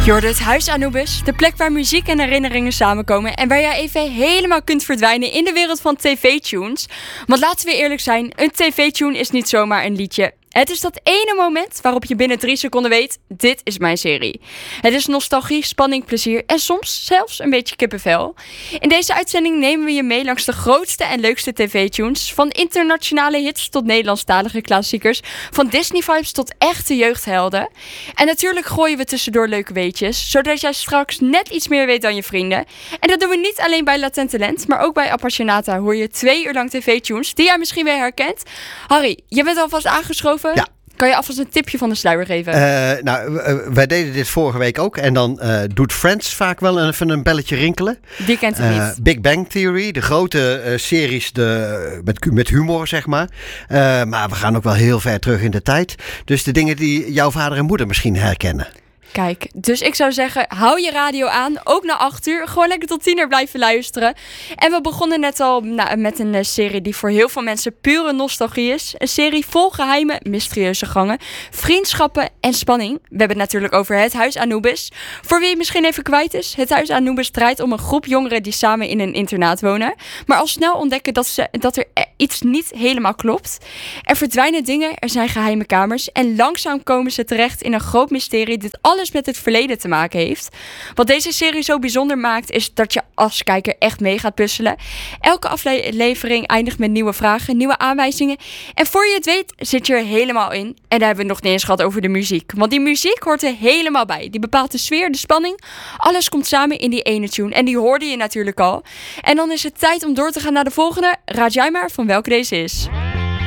Je hoort het Huis Anubis, de plek waar muziek en herinneringen samenkomen en waar jij even helemaal kunt verdwijnen in de wereld van tv-tunes. Want laten we eerlijk zijn, een tv-tune is niet zomaar een liedje. Het is dat ene moment waarop je binnen 3 seconden weet, dit is mijn serie. Het is nostalgie, spanning, plezier en soms zelfs een beetje kippenvel. In deze uitzending nemen we je mee langs de grootste en leukste tv-tunes. Van internationale hits tot Nederlandstalige klassiekers. Van Disney-vibes tot echte jeugdhelden. En natuurlijk gooien we tussendoor leuke weetjes, zodat jij straks net iets meer weet dan je vrienden. En dat doen we niet alleen bij Latent Talent, maar ook bij Appassionata hoor je 2 uur lang tv-tunes die jij misschien weer herkent. Harry, je bent alvast aangeschoven. Ja. Kan je alvast een tipje van de sluier geven? Wij deden dit vorige week ook. En dan doet Friends vaak wel even een belletje rinkelen. Die kent het niet. Big Bang Theory, de grote series met humor, zeg maar. Maar we gaan ook wel heel ver terug in de tijd. Dus de dingen die jouw vader en moeder misschien herkennen. Kijk, dus ik zou zeggen, hou je radio aan, ook na 8 uur. Gewoon lekker tot 10 uur blijven luisteren. En we begonnen net al met een serie die voor heel veel mensen pure nostalgie is. Een serie vol geheime, mysterieuze gangen, vriendschappen en spanning. We hebben het natuurlijk over Het Huis Anubis. Voor wie het misschien even kwijt is, Het Huis Anubis draait om een groep jongeren die samen in een internaat wonen. Maar al snel ontdekken dat er iets niet helemaal klopt. Er verdwijnen dingen, er zijn geheime kamers. En langzaam komen ze terecht in een groot mysterie dit alles met het verleden te maken heeft. Wat deze serie zo bijzonder maakt, is dat je als kijker echt mee gaat puzzelen. Elke aflevering eindigt met nieuwe vragen, nieuwe aanwijzingen. En voor je het weet, zit je er helemaal in. En daar hebben we het nog niet eens gehad over de muziek. Want die muziek hoort er helemaal bij. Die bepaalt de sfeer, de spanning. Alles komt samen in die ene tune. En die hoorde je natuurlijk al. En dan is het tijd om door te gaan naar de volgende. Raad jij maar van welke deze is.